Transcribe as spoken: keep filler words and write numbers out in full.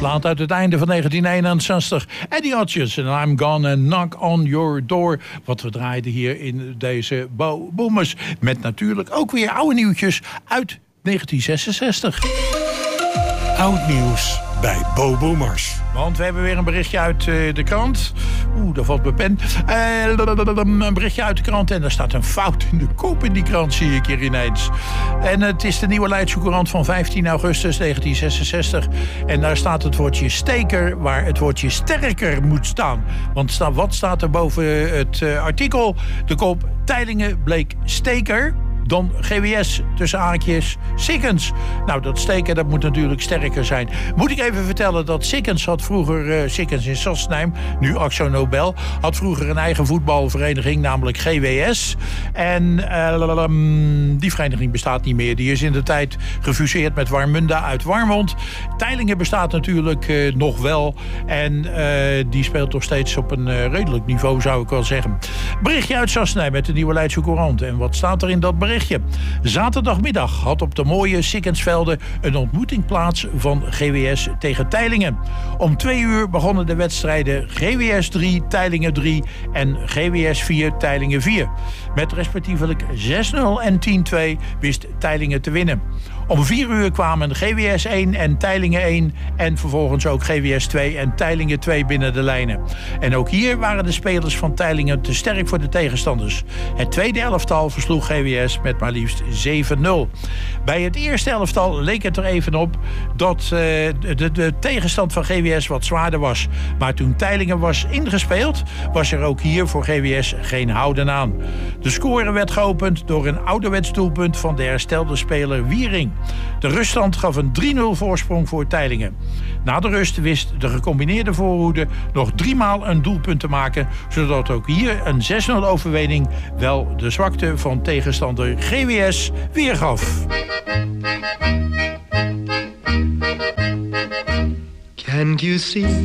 plaat uit het einde van negentien eenenzestig. Eddie Hutchinson en I'm Gonna Knock on Your Door. Wat we draaiden hier in deze Bo Boomers. Met natuurlijk ook weer oude nieuwtjes uit negentien zesenzestig. Oud nieuws bij Bo Boomers. Want we hebben weer een berichtje uit uh, de krant. Oeh, daar valt mijn pen. Uh, een berichtje uit de krant en daar staat een fout in de kop in die krant, zie ik hier ineens. En het is de Nieuwe Leidse Courant van vijftien augustus negentien zesenzestig. En daar staat het woordje steker, waar het woordje sterker moet staan. Want wat staat er boven het uh, artikel? De kop: Teylingen bleek steker. Dan G W S, tussen haakjes, Sikkens. Nou, dat steken, dat moet natuurlijk sterker zijn. Moet ik even vertellen dat Sikkens had vroeger... Uh, Sikkens in Sassenheim, nu Axo Nobel... had vroeger een eigen voetbalvereniging, namelijk G W S. En uh, die vereniging bestaat niet meer. Die is in de tijd gefuseerd met Warmunda uit Warmond. Teylingen bestaat natuurlijk uh, nog wel. En uh, die speelt nog steeds op een uh, redelijk niveau, zou ik wel zeggen. Berichtje uit Sassenheim met de Nieuwe Leidse Courant. En wat staat er in dat bericht? Zaterdagmiddag had op de mooie Sikkensvelden een ontmoeting plaats van G W S tegen Teylingen. Om twee uur begonnen de wedstrijden G W S drie, Teylingen drie en G W S vier, Teylingen vier. Met respectievelijk zes nul en tien twee wist Teylingen te winnen. Om vier uur kwamen G W S één en Teylingen één en vervolgens ook G W S twee en Teylingen twee binnen de lijnen. En ook hier waren de spelers van Teylingen te sterk voor de tegenstanders. Het tweede elftal versloeg G W S met maar liefst zeven nul. Bij het eerste elftal leek het er even op dat uh, de, de tegenstand van G W S wat zwaarder was. Maar toen Teylingen was ingespeeld, was er ook hier voor G W S geen houden aan. De score werd geopend door een ouderwets doelpunt van de herstelde speler Wiering. De ruststand gaf een drie nul voorsprong voor Teylingen. Na de rust wist de gecombineerde voorhoede nog driemaal een doelpunt te maken, zodat ook hier een zes nul overwinning wel de zwakte van tegenstander G W S weergaf. Can't you see?